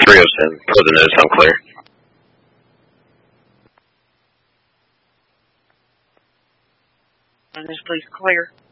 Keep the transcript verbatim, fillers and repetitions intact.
three oh seven. For the notice, I'm clear. And this please clear.